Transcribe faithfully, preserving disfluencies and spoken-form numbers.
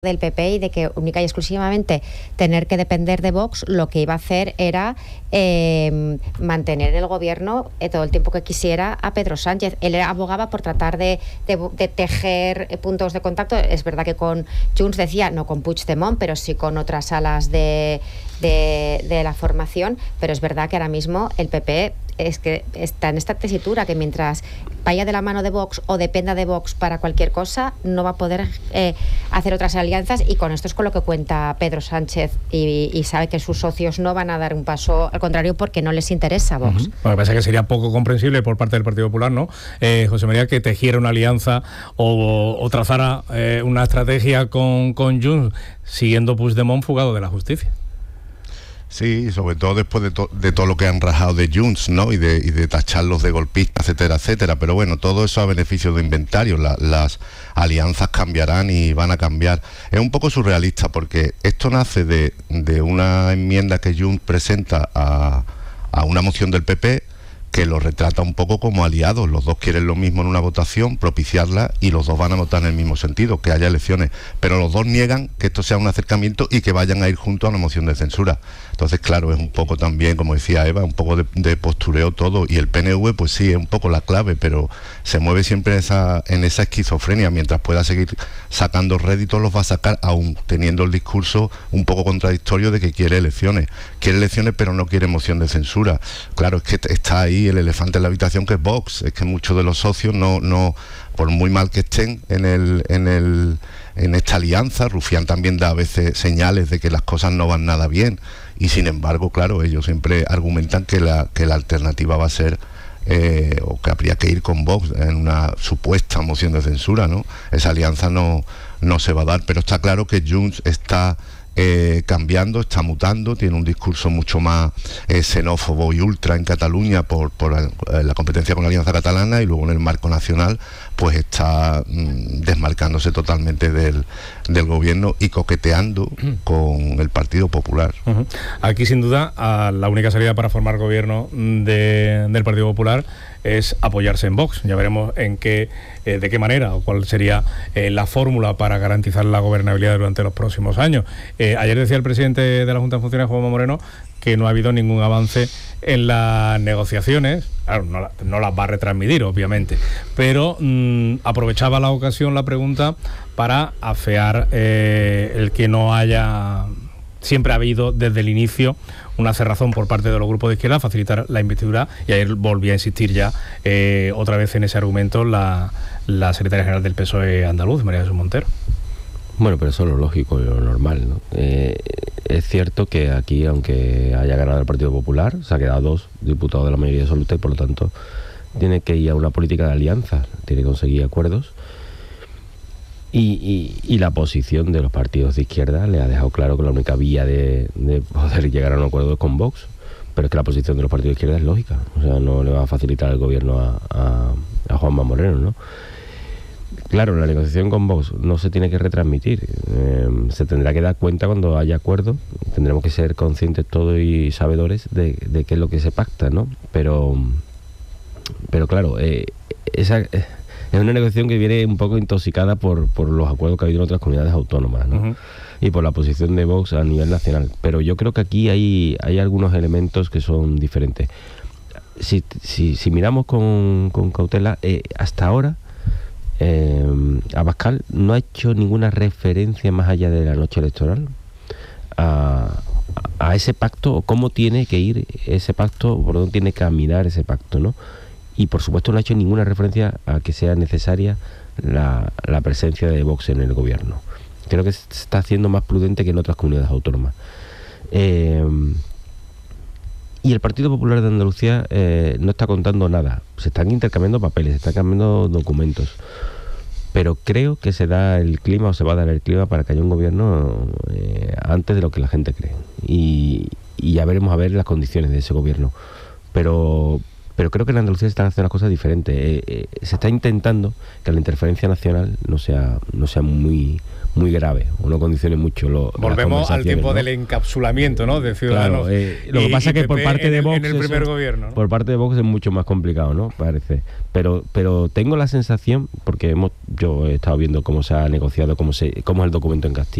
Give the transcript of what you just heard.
del P P y de que única y exclusivamente tener que depender de Vox lo que iba a hacer era eh, mantener en el gobierno eh, todo el tiempo que quisiera a Pedro Sánchez. Él abogaba por tratar de, de, de tejer eh, puntos de contacto. Es verdad que con Junts decía, no con Puigdemont, pero sí con otras alas de, de, de la formación, pero es verdad que ahora mismo el P P es que está en esta tesitura que mientras vaya de la mano de Vox o dependa de Vox para cualquier cosa, no va a poder eh, hacer otras alianzas, y con esto es con lo que cuenta Pedro Sánchez y, y sabe que sus socios no van a dar un paso al contrario porque no les interesa Vox. Uh-huh. Bueno, me parece que sería poco comprensible por parte del Partido Popular, ¿no? Eh, José María, que tejiera una alianza o, o trazara eh, una estrategia con, con Junts siguiendo Puigdemont fugado de la justicia. Sí, sobre todo después de, to- de todo lo que han rajado de Junts, ¿no? Y de, y de tacharlos de golpistas, etcétera, etcétera. Pero bueno, todo eso a beneficio de inventario. La, las alianzas cambiarán y van a cambiar. Es un poco surrealista porque esto nace de, de una enmienda que Junts presenta a, a una moción del P P que lo retrata un poco como aliados. Los dos quieren lo mismo en una votación, propiciarla, y los dos van a votar en el mismo sentido, que haya elecciones. Pero los dos niegan que esto sea un acercamiento y que vayan a ir juntos a una moción de censura. Entonces, claro, es un poco también, como decía Eva, un poco de, de postureo todo. Y el P N V, pues sí, es un poco la clave, pero se mueve siempre en esa, en esa esquizofrenia. Mientras pueda seguir sacando réditos, los va a sacar, aún teniendo el discurso un poco contradictorio de que quiere elecciones. Quiere elecciones, pero no quiere moción de censura. Claro, es que está ahí el elefante en la habitación, que es Vox. Es que muchos de los socios no, no, por muy mal que estén en el, en el, en esta alianza, Rufián también da a veces señales de que las cosas no van nada bien, y sin embargo, claro, ellos siempre argumentan que la, que la alternativa va a ser eh, o que habría que ir con Vox en una supuesta moción de censura, ¿no? Esa alianza no, no se va a dar, pero está claro que Junts está Eh, cambiando, está mutando, tiene un discurso mucho más eh, xenófobo y ultra en Cataluña por, por eh, la competencia con la Alianza Catalana, y luego en el marco nacional pues está mm, desmarcándose totalmente del, del gobierno y coqueteando uh-huh. con el Partido Popular. Uh-huh. Aquí sin duda a la única salida para formar gobierno de, del Partido Popular es apoyarse en Vox. Ya veremos en qué, eh, de qué manera o cuál sería eh, la fórmula para garantizar la gobernabilidad durante los próximos años. Eh, ayer decía el presidente de la Junta de Funcionarios, Juanma Moreno, que no ha habido ningún avance en las negociaciones. Claro, no, la, no las va a retransmitir, obviamente, pero mmm, aprovechaba la ocasión, la pregunta, para afear eh, el que no haya... Siempre ha habido desde el inicio una cerrazón por parte de los grupos de izquierda, facilitar la investidura, y ayer volvía a insistir ya eh, otra vez en ese argumento la, la secretaria general del P S O E andaluz, María Jesús Montero. Bueno, pero eso es lo lógico y lo normal, ¿no? Eh, es cierto que aquí, aunque haya ganado el Partido Popular, se ha quedado dos diputados de la mayoría absoluta y por lo tanto tiene que ir a una política de alianzas, tiene que conseguir acuerdos. Y, y, y la posición de los partidos de izquierda le ha dejado claro que la única vía de, de poder llegar a un acuerdo es con Vox, pero es que la posición de los partidos de izquierda es lógica, o sea, no le va a facilitar el gobierno a, a, a Juanma Moreno, ¿no? Claro, la negociación con Vox no se tiene que retransmitir, eh, se tendrá que dar cuenta cuando haya acuerdo, tendremos que ser conscientes todos y sabedores de, de qué es lo que se pacta, ¿no? Pero, pero claro, eh, esa... Eh, es una negociación que viene un poco intoxicada por, por los acuerdos que ha habido en otras comunidades autónomas, ¿no? Uh-huh. Y por la posición de Vox a nivel nacional. Pero yo creo que aquí hay, hay algunos elementos que son diferentes. Si, si, si miramos con, con cautela, eh, hasta ahora eh, Abascal no ha hecho ninguna referencia más allá de la noche electoral a, a ese pacto, o cómo tiene que ir ese pacto, por dónde tiene que caminar ese pacto, ¿no? Y por supuesto no ha hecho ninguna referencia a que sea necesaria la, la presencia de Vox en el gobierno. Creo que se está haciendo más prudente que en otras comunidades autónomas. Eh, y el Partido Popular de Andalucía eh, no está contando nada. Se están intercambiando papeles, se están cambiando documentos. Pero creo que se da el clima, o se va a dar el clima para que haya un gobierno eh, antes de lo que la gente cree. Y, y ya veremos a ver las condiciones de ese gobierno. Pero... pero creo que en Andalucía se están haciendo las cosas diferentes. Eh, eh, se está intentando que la interferencia nacional no sea no sea muy muy grave o no condicione mucho lo, volvemos al tiempo, ¿no?, del encapsulamiento, ¿no?, de Ciudadanos. Claro, eh, lo que pasa es que por parte de Vox en el primer eso, gobierno, ¿no? por parte de Vox es mucho más complicado, ¿no?, parece. Pero pero tengo la sensación, porque hemos yo he estado viendo cómo se ha negociado, cómo se cómo es el documento en Castilla.